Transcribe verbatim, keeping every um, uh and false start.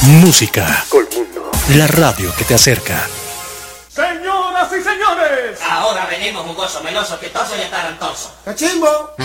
Música. Colmundo. La radio que te acerca. Señoras y señores. Ahora venimos jugoso, meloso, pietoso y atarantoso. ¡Cachimbo!